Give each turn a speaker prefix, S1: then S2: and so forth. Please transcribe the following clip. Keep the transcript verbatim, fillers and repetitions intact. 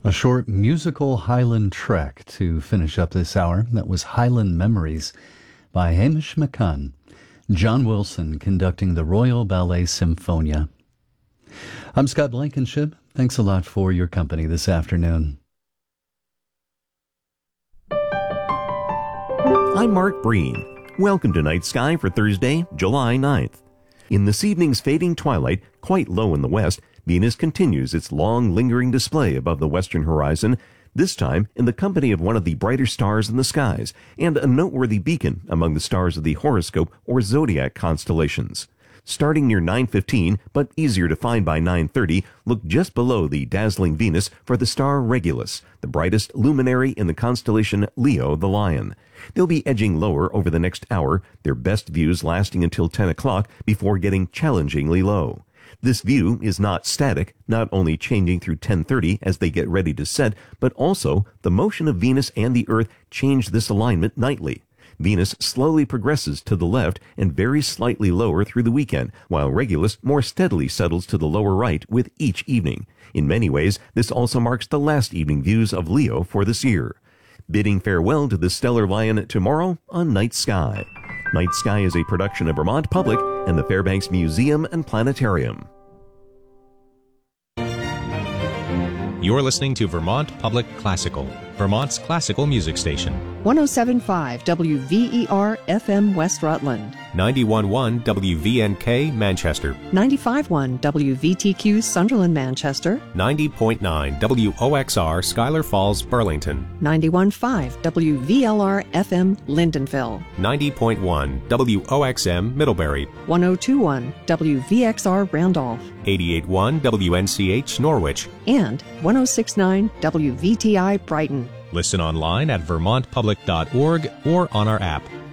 S1: A short musical Highland trek to finish up this hour. That was Highland Memories by Hamish McCunn. John Wilson conducting the Royal Ballet Symphonia. I'm Scott Blankenship. Thanks a lot for your company this afternoon.
S2: I'm Mark Breen. Welcome to Night Sky for Thursday, July ninth. In this evening's fading twilight, quite low in the west, Venus continues its long, lingering display above the western horizon, this time in the company of one of the brighter stars in the skies, and a noteworthy beacon among the stars of the horoscope or zodiac constellations. Starting near nine fifteen, but easier to find by nine thirty, look just below the dazzling Venus for the star Regulus, the brightest luminary in the constellation Leo the Lion. They'll be edging lower over the next hour, their best views lasting until ten o'clock before getting challengingly low. This view is not static, not only changing through ten thirty as they get ready to set, but also the motion of Venus and the Earth change this alignment nightly. Venus slowly progresses to the left and very slightly lower through the weekend, while Regulus more steadily settles to the lower right with each evening. In many ways, this also marks the last evening views of Leo for this year. Bidding farewell to the stellar lion tomorrow on Night Sky. Night Sky is a production of Vermont Public and the Fairbanks Museum and Planetarium.
S3: You're listening to Vermont Public Classical, Vermont's classical music station.
S4: one oh seven point five W V E R F M West Rutland.
S3: ninety-one point one W V N K Manchester.
S4: ninety-five point one W V T Q Sunderland Manchester.
S3: ninety point nine W O X R Schuyler Falls Burlington.
S4: ninety-one point five W V L R F M Lindenville.
S3: ninety point one W O X M Middlebury.
S4: one oh two point one W V X R Randolph.
S3: eighty-eight point one W N C H Norwich.
S4: And one oh six point nine W V T I Brighton.
S3: Listen online at vermont public dot org or on our app.